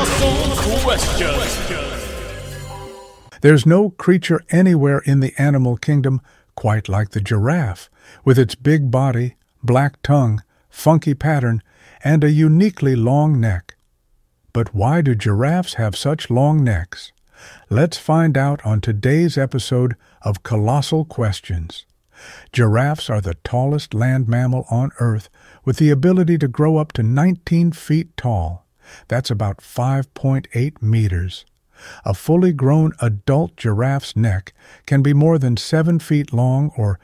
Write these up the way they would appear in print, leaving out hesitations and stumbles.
Colossal Question. There's no creature anywhere in the animal kingdom quite like the giraffe, with its big body, black tongue, funky pattern, and a uniquely long neck. But why do giraffes have such long necks? Let's find out on today's episode of Colossal Questions. Giraffes are the tallest land mammal on Earth, with the ability to grow up to 19 feet tall. That's about 5.8 meters. A fully grown adult giraffe's neck can be more than 7 feet long or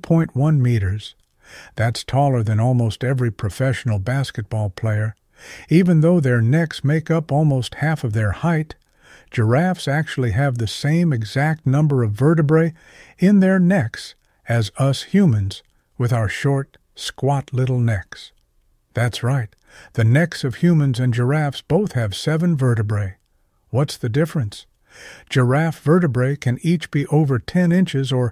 2.1 meters. That's taller than almost every professional basketball player. Even though their necks make up almost half of their height, giraffes actually have the same exact number of vertebrae in their necks as us humans with our short, squat little necks. That's right, the necks of humans and giraffes both have 7 vertebrae. What's the difference? Giraffe vertebrae can each be over 10 inches or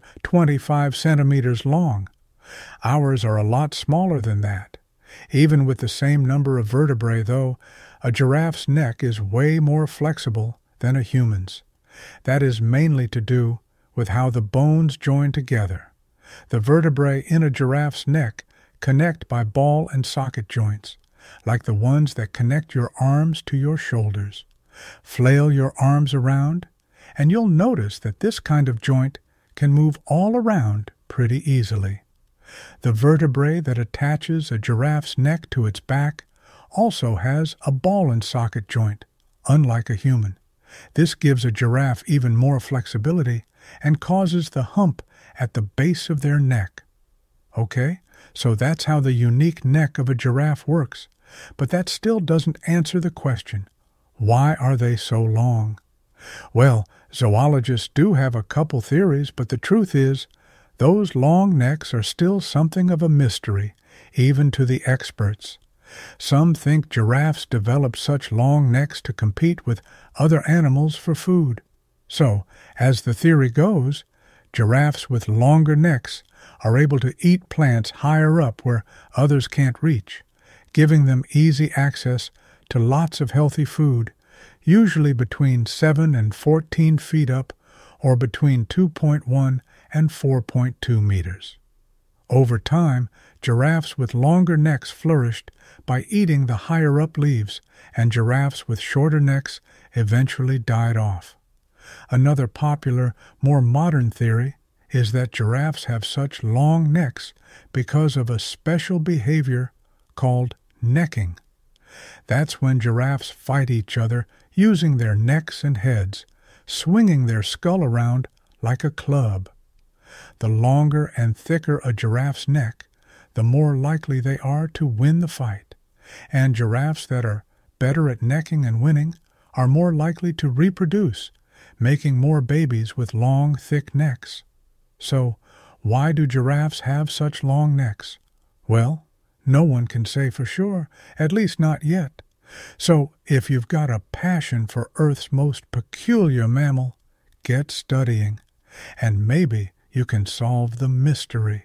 25 centimeters long. Ours are a lot smaller than that. Even with the same number of vertebrae, though, a giraffe's neck is way more flexible than a human's. That is mainly to do with how the bones join together. The vertebrae in a giraffe's neck connect by ball and socket joints, like the ones that connect your arms to your shoulders. Flail your arms around, and you'll notice that this kind of joint can move all around pretty easily. The vertebrae that attaches a giraffe's neck to its back also has a ball and socket joint, unlike a human. This gives a giraffe even more flexibility and causes the hump at the base of their neck. Okay, so that's how the unique neck of a giraffe works, but that still doesn't answer the question, why are they so long? Well, zoologists do have a couple theories, but the truth is, those long necks are still something of a mystery, even to the experts. Some think giraffes develop such long necks to compete with other animals for food. So, as the theory goes, giraffes with longer necks are able to eat plants higher up where others can't reach, giving them easy access to lots of healthy food, usually between 7 and 14 feet up or between 2.1 and 4.2 meters. Over time, giraffes with longer necks flourished by eating the higher-up leaves, and giraffes with shorter necks eventually died off. Another popular, more modern theory is that giraffes have such long necks because of a special behavior called necking. That's when giraffes fight each other using their necks and heads, swinging their skull around like a club. The longer and thicker a giraffe's neck, the more likely they are to win the fight, and giraffes that are better at necking and winning are more likely to reproduce, making more babies with long, thick necks. So, why do giraffes have such long necks? Well, no one can say for sure, at least not yet. So, if you've got a passion for Earth's most peculiar mammal, get studying, and maybe you can solve the mystery.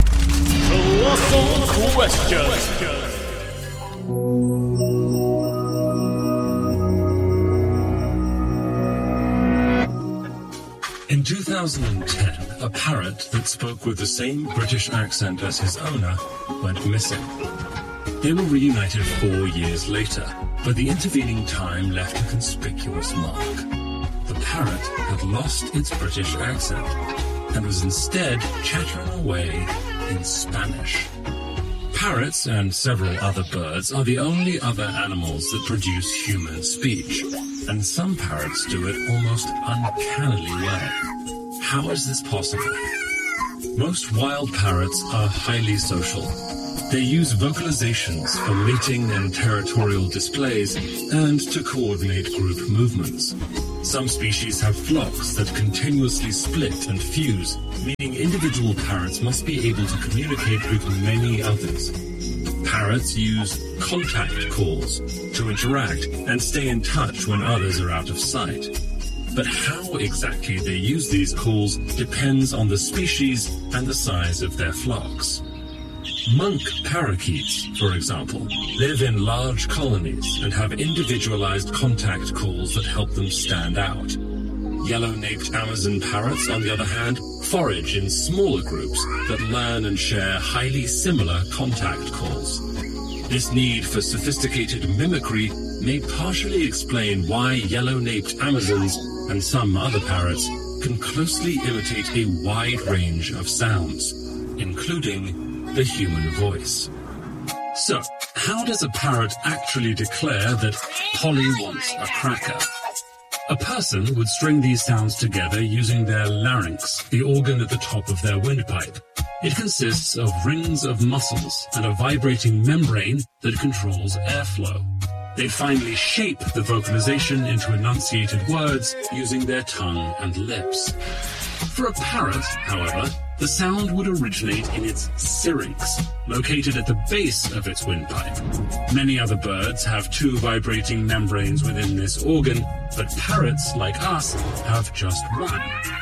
Colossal Question. In 2010, a parrot that spoke with the same British accent as his owner went missing. They were reunited 4 years later, but the intervening time left a conspicuous mark. The parrot had lost its British accent and was instead chattering away in Spanish. Parrots and several other birds are the only other animals that produce human speech, and some parrots do it almost uncannily well. How is this possible? Most wild parrots are highly social. They use vocalizations for mating and territorial displays and to coordinate group movements. Some species have flocks that continuously split and fuse, meaning individual parrots must be able to communicate with many others. Parrots use contact calls to interact and stay in touch when others are out of sight. But how exactly they use these calls depends on the species and the size of their flocks. Monk parakeets, for example, live in large colonies and have individualized contact calls that help them stand out. Yellow-naped Amazon parrots, on the other hand, forage in smaller groups that learn and share highly similar contact calls. This need for sophisticated mimicry may partially explain why yellow-naped Amazons and some other parrots can closely imitate a wide range of sounds, including the human voice. So, how does a parrot actually declare that Polly wants a cracker? A person would string these sounds together using their larynx, the organ at the top of their windpipe. It consists of rings of muscles and a vibrating membrane that controls airflow. They finally shape the vocalization into enunciated words using their tongue and lips. For a parrot, however, the sound would originate in its syrinx, located at the base of its windpipe. Many other birds have two vibrating membranes within this organ, but parrots, like us, have just one.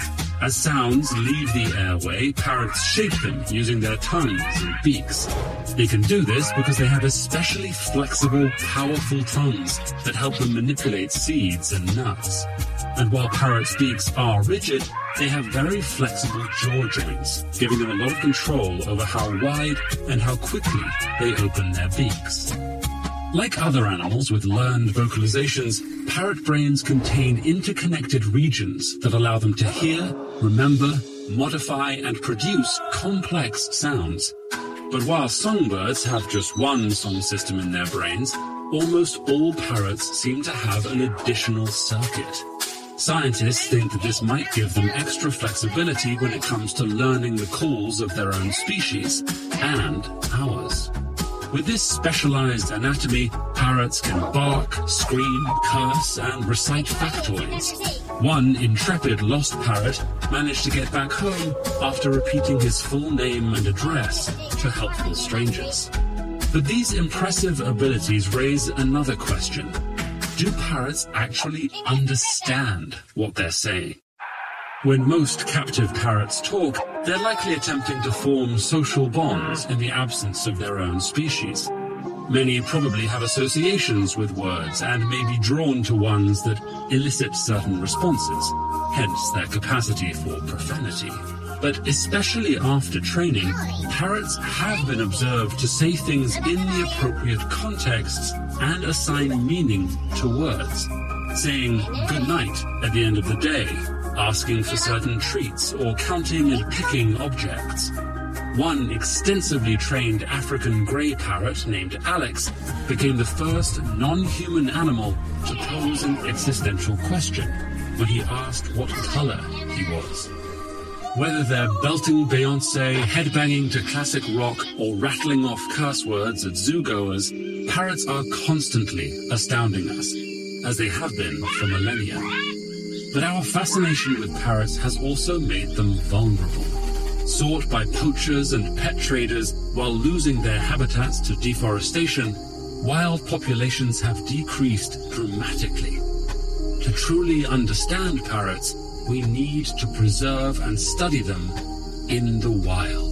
As sounds leave the airway, parrots shape them using their tongues and beaks. They can do this because they have especially flexible, powerful tongues that help them manipulate seeds and nuts. And while parrots' beaks are rigid, they have very flexible jaw joints, giving them a lot of control over how wide and how quickly they open their beaks. Like other animals with learned vocalizations, parrot brains contain interconnected regions that allow them to hear, remember, modify, and produce complex sounds. But while songbirds have just one song system in their brains, almost all parrots seem to have an additional circuit. Scientists think that this might give them extra flexibility when it comes to learning the calls of their own species and ours. With this specialized anatomy, parrots can bark, scream, curse, and recite factoids. One intrepid lost parrot managed to get back home after repeating his full name and address to helpful strangers. But these impressive abilities raise another question. Do parrots actually understand what they're saying? When most captive parrots talk, they're likely attempting to form social bonds in the absence of their own species. Many probably have associations with words and may be drawn to ones that elicit certain responses, hence their capacity for profanity. But especially after training, parrots have been observed to say things in the appropriate contexts and assign meaning to words, saying good night at the end of the day, asking for certain treats, or counting and picking objects. One extensively trained African grey parrot named Alex became the first non-human animal to pose an existential question when he asked what color he was. Whether they're belting Beyoncé, headbanging to classic rock, or rattling off curse words at zoo-goers, parrots are constantly astounding us, as they have been for millennia. But our fascination with parrots has also made them vulnerable. Sought by poachers and pet traders while losing their habitats to deforestation, wild populations have decreased dramatically. To truly understand parrots, we need to preserve and study them in the wild.